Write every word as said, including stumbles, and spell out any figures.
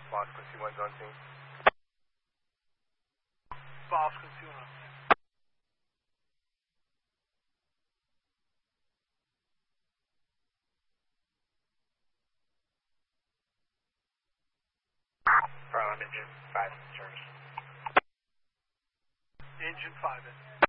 Boss, Quincy one's on scene. Boss, Quincy one on scene. Engine five in service. Engine five in.